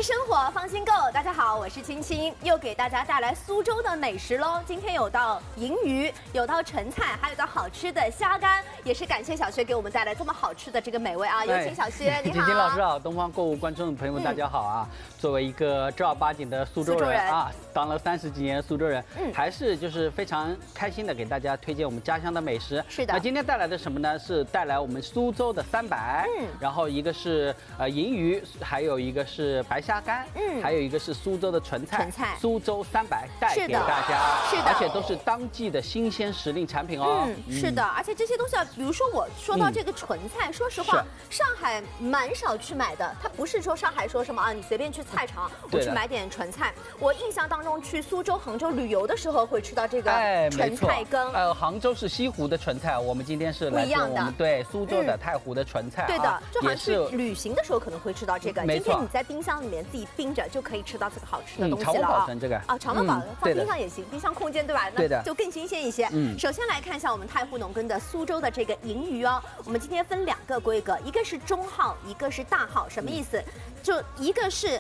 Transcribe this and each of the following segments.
生活放心购，大家好，我是青青，又给大家带来苏州的美食喽。今天有道银鱼，有道纯菜，还有道好吃的虾干，也是感谢小薛给我们带来这么好吃的这个美味啊！有请小薛，你好。 青青老师好，东方购物观众朋友们大家好啊！作为一个正儿八经的苏州人啊，当了30几年的苏州人，还是就是非常开心的给大家推荐我们家乡的美食。 是的。 那今天带来的什么呢？是带来我们苏州的300，然后一个是银鱼，还有一个是白虾干，还有一个是苏州的纯菜，苏州300带给大家，是的，而且都是当季的新鲜时令产品哦。 是的，而且这些东西啊，比如说我说到这个纯菜，说实话，上海蛮少去买的，它不是说上海说什么啊，你随便去菜场，我去买点纯菜。我印象当中去苏州、杭州旅游的时候会吃到这个纯菜羹。 杭州是西湖的纯菜，我们今天是来自我们对苏州的太湖的纯菜。 对的，就好像是旅行的时候可能会吃到这个。今天你在冰箱里面自己冰着就可以吃到这个好吃的东西了啊！ 常温保存这个啊，常温保存放冰箱也行，冰箱空间对吧？ 对的， 就更新鲜一些。首先来看一下我们太湖农耕的苏州的这个银鱼哦，我们今天分2个规格，一个是中号，一个是大号，什么意思？就一个是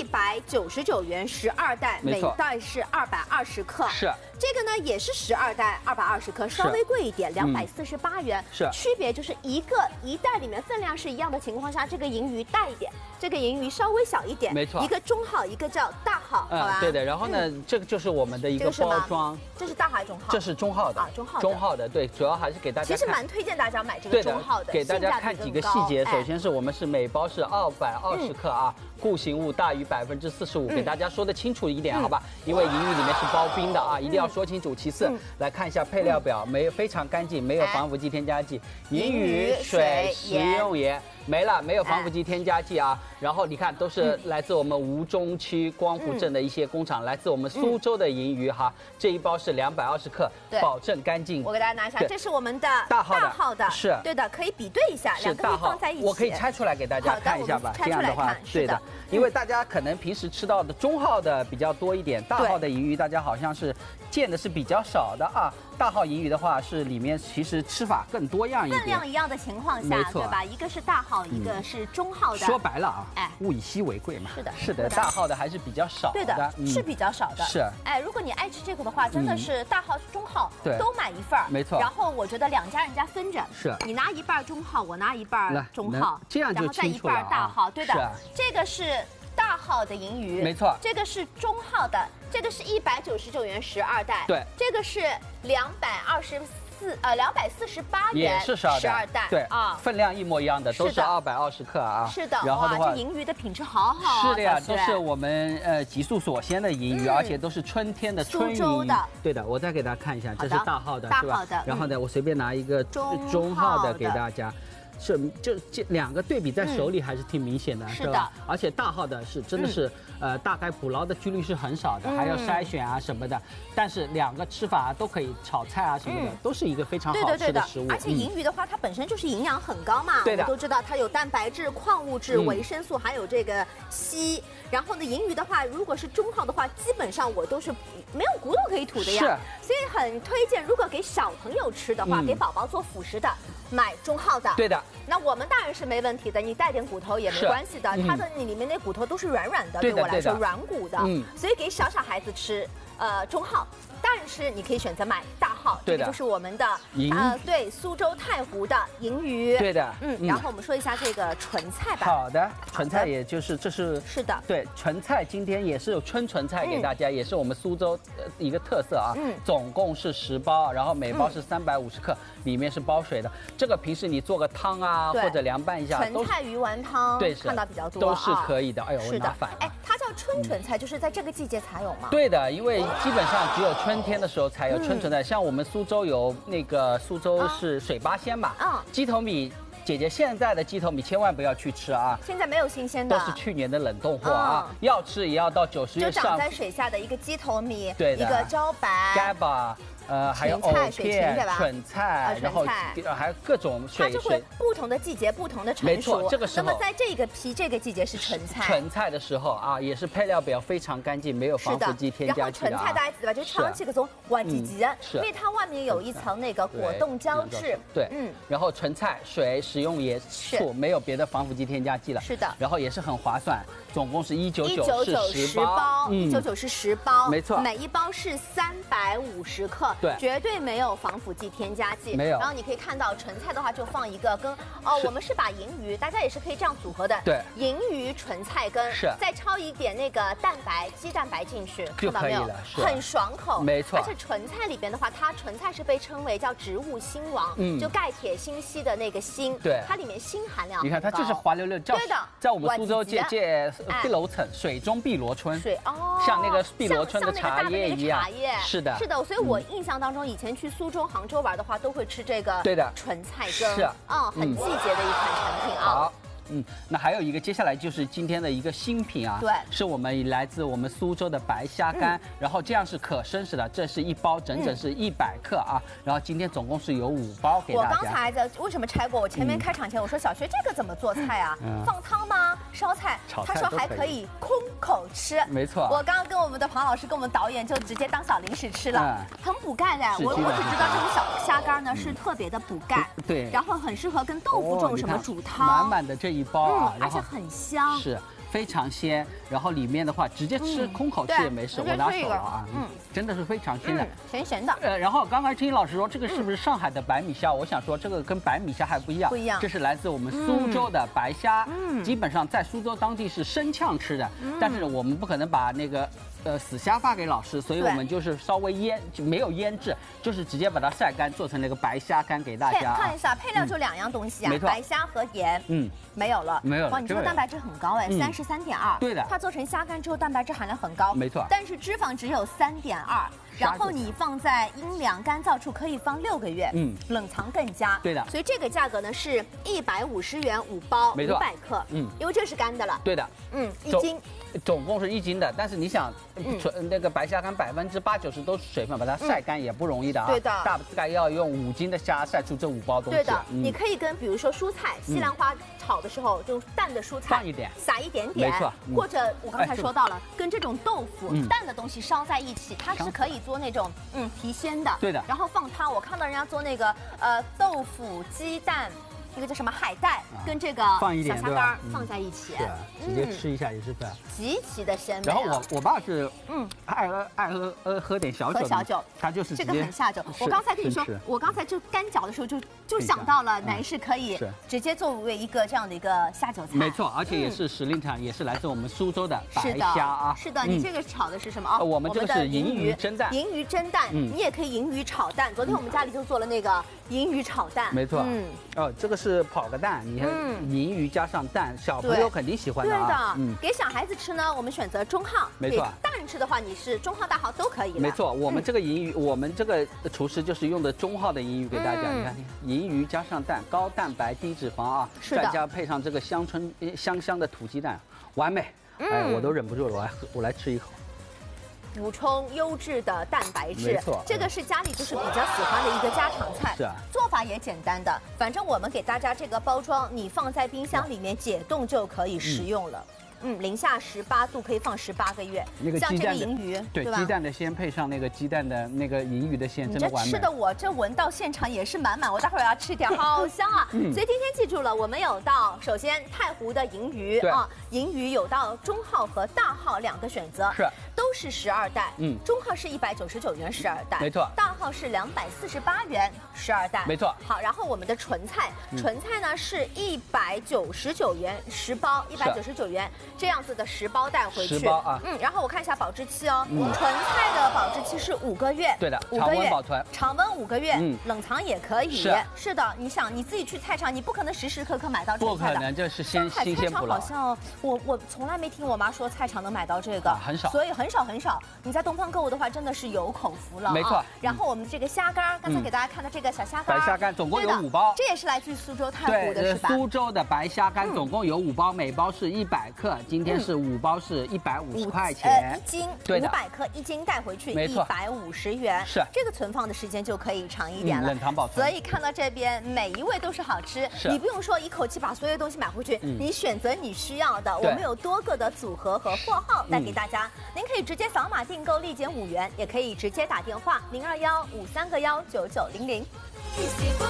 199元12袋，每袋是220克。是。这个呢也是12袋220克，稍微贵一点，248元。是。区别就是一袋里面分量是一样的情况下，这个银鱼大一点，这个银鱼稍微小一点。没错。一个中号，一个叫大号，好吧？ 对的。然后呢，这个就是我们的一个包装。 这是大号还是中号？ 这是中号的啊，中号的。对，主要还是给大家。 其实蛮推荐大家买这个中号的， 给大家看几个细节。首先是我们是每包是220克啊，固形物大于45%，给大家说的清楚一点，好吧？因为银鱼里面是包冰的啊，一定要说清楚。其次，来看一下配料表，非常干净，没有防腐剂添加剂，银鱼、水、食用盐。没了，没有防腐剂添加剂啊。然后你看，都是来自我们吴中区光福镇的一些工厂，来自我们苏州的银鱼哈。这一包是220克，保证干净。 我给大家拿一下，这是我们的大号的，是对的，可以比对一下，两个放在一起。 我可以拆出来给大家看一下吧，这样的话，对的。因为大家可能平时吃到的中号的比较多一点，大号的银鱼大家好像是见的是比较少的啊。大号银鱼的话是里面其实吃法更多样一点， 分量一样的情况下，对吧？一个是大号，一个是中号的。 说白了啊，物以稀为贵嘛。是的，是的，大号的还是比较少的。 对的，是比较少的。是，如果你爱吃这个的话，真的是大号、中号都买一份儿。 没错。 然后我觉得2家人家分着，是你拿一半中号，我拿一半中号， 这样就清楚了。 然后再一半大号，对的，这个是大号的银鱼， 没错。 这个是中号的，这个是199元12袋，对，这个是248元， 也是12袋，对啊，分量一模一样的，都是220克啊。 是的，然后的话，这银鱼的品质好好。 是的呀，都是我们极速所鲜的银鱼，而且都是春天的春银。对的，我再给大家看一下，这是大号的，是吧？然后呢，我随便拿一个中号的给大家。是，就这2个对比在手里还是挺明显的，是吧？而且大号的是真的是，大概捕捞的几率是很少的，还要筛选啊什么的。但是2个吃法都可以炒菜啊什么的，都是一个非常好吃的食物。 而且银鱼的话，它本身就是营养很高嘛，我们都知道它有蛋白质、矿物质、维生素，还有这个硒。然后呢，银鱼的话，如果是中号的话，基本上我都是没有骨头可以吐的呀，所以很推荐，如果给小朋友吃的话，给宝宝做辅食的，买中号的。对的。那我们大人是没问题的，你带点骨头也没关系的，它的里面那骨头都是软软的，对我来说软骨的，所以给小孩子吃，中号。大人吃你可以选择买大号，这个就是我们的对，苏州太湖的银鱼。对的，然后我们说一下这个纯菜吧。 好的，纯菜也就是这是的，对，纯菜今天也是有纯菜给大家，也是我们苏州一个特色啊。总共是10包，然后每包是350克，里面是包水的。这个平时你做个汤啊，或者凉拌一下， 纯菜鱼丸汤，对，看到比较多， 都是可以的。哎呦，我拿反了。 哎，它叫春纯菜，就是在这个季节才有吗？ 对的，因为基本上只有春天的时候才有春纯菜，像我们苏州有那个苏州是水八鲜嘛，鸡头米。姐姐，现在的鸡头米千万不要去吃啊！ 现在没有新鲜的， 都是去年的冷冻货啊！要吃也要到90月上。 就长在水下的一个鸡头米， 对的， 一个茭白、 干巴， 还有藕片、蠢菜，然后还有各种水。 它就会不同的季节不同的成熟。 没错，这个时候。 那么在这个季节是纯菜。 纯菜的时候啊，也是配料表非常干净，没有防腐剂添加剂的。 然后纯菜大家知道吧，就尝起个种滑唧唧的，因为它外面有一层那个果冻胶质。 对，然后纯菜水食用也醋，没有别的防腐剂添加剂了。 是的。 然后也是很划算，总共是199是10包 ，199是10包， 没错， 每一包是350克， 对， 绝对没有防腐剂添加剂， 没有。 然后你可以看到纯菜的话就放一个跟我们是把银鱼，大家也是可以这样组合的， 对， 银鱼纯菜根是， 再焯一点那个蛋白鸡蛋白进去， 就可以了， 很爽口， 没错。 而且纯菜里边的话，它纯菜是被称为叫植物锌王，就钙铁锌硒的那个锌， 对， 它里面锌含量你看它就是滑溜溜， 对的， 在我们苏州界碧螺层，水中碧螺春，像那个碧螺春的茶叶一样，是的， 是的。所以我印象当中，以前去苏州、杭州玩的话，都会吃这个纯菜根， 是， 很季节的一款产品啊。 好。那还有一个，接下来就是今天的一个新品啊， 对， 是我们来自我们苏州的白虾干，然后这样是可生食的，这是一包整整是100克啊，然后今天总共是有5包给大家。 我刚才为什么拆过？我前面开场前我说小薛这个怎么做菜啊？放汤吗？烧菜？他说还可以空口吃， 没错。 我刚刚跟我们的庞老师跟我们导演就直接当小零食吃了，很补钙的。我只知道这种小虾干呢是特别的补钙， 对， 然后很适合跟豆腐这种什么煮汤， 满满的这一包啊， 而且很香， 是非常鲜。然后里面的话直接吃空口吃也没事，我拿手了啊，真的是非常鲜的， 咸咸的。 然后刚才听老师说这个是不是上海的白米虾？我想说这个跟白米虾还不一样， 不一样， 这是来自我们苏州的白虾，基本上在苏州当地是生呛吃的，但是我们不可能把那个死虾发给老师，所以我们就是稍微没有腌制，就是直接把它晒干，做成那个白虾干给大家。 看一下配料就2样东西啊，白虾和盐，没有了， 没有了。 哇，你这个蛋白质很高哎，33.2， 对的。 它做成虾干之后蛋白质含量很高， 没错。 但是脂肪只有3.2，然后你放在阴凉干燥处可以放6个月，冷藏更佳， 对的。 所以这个价格呢是150元5包，500克，因为这是干的了， 对的， 1斤。 总共是1斤的，但是你想，那个白虾干80%-90%都是水分，把它晒干也不容易的啊。 对的， 大概要用5斤的虾晒出这5包东西。 对的，你可以跟比如说蔬菜，西兰花炒的时候，就淡的蔬菜放一点， 撒一点点， 没错。 或者我刚才说到了，跟这种豆腐淡的东西烧在一起，它是可以做那种提鲜的。 对的， 然后放汤，我看到人家做那个豆腐鸡蛋。那个叫什么海带，跟这个小虾干放在一起， 直接吃一下也是非常极其的鲜美。 然后我爸是爱喝点小酒， 喝小酒， 他就是这个很下酒。我刚才跟你说，我刚才就干嚼的时候就想到了男士可以直接作为一个这样的一个下酒菜。 没错，而且也是时令产，也是来自我们苏州的白虾啊。 是的，你这个炒的是什么啊？ 我们这个是银鱼蒸蛋。 银鱼蒸蛋，你也可以银鱼炒蛋。昨天我们家里就做了那个银鱼炒蛋。 没错，这个是跑个蛋，你看银鱼加上蛋，小朋友肯定喜欢的啊。 对的，给小孩子吃呢，我们选择中号； 没错， 大人吃的话，你是中号、大号都可以。 没错，我们这个银鱼，我们这个厨师就是用的中号的银鱼给大家。你看，银鱼加上蛋，高蛋白低脂肪啊，再加配上这个香的土鸡蛋，完美。哎，我都忍不住了，我来吃一口。 补充优质的蛋白质， 没错， 这个是家里就是比较喜欢的一个家常菜， 是啊， 做法也简单的，反正我们给大家这个包装，你放在冰箱里面解冻就可以食用了。零下18度可以放18个月。 那个像这个银鱼， 对，鸡蛋的鲜配上那个鸡蛋的那个银鱼的鲜，真的完美。 你这吃的我这闻到现场也是满满，我待会儿要吃一点，好香啊！所以今天记住了，我们有到首先太湖的银鱼啊，银鱼有到中号和大号2个选择， 是都是12袋，中号是199元12袋， 没错， 大号是248元12袋， 没错。 好，然后我们的纯菜呢是199元10包，199元。这样子的10包带回去，10 包啊， 然后我看一下保质期哦，纯菜的保质期是5个月， 对的，5个月保存， 常温5个月，冷藏也可以，是的，你想你自己去菜场，你不可能时时刻刻买到纯菜的， 不可能，这是新鲜不老。 好像我从来没听我妈说菜场能买到这个， 很少， 所以很少很少，你在东方购物的话，真的是有口福了。 没错。 然后我们这个虾干，刚才给大家看的这个小虾干， 白虾干总共有5包， 这也是来自于苏州太湖的，是吧？ 苏州的白虾干总共有5包，每包是100克，今天是5包是150块钱 ，1斤， 对的 ，500克1斤带回去， 没错 150元， 是这个存放的时间就可以长一点了， 冷藏保存。 所以看到这边每一位都是好吃，你不用说一口气把所有东西买回去，你选择你需要的，我们有多个的组合和货号带给大家，您可以直接扫码订购立减5元，也可以直接打电话0215319900。